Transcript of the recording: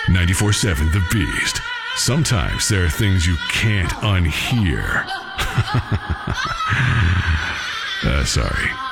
94.7 The Beast. Sometimes there are things you can't unhear. Sorry.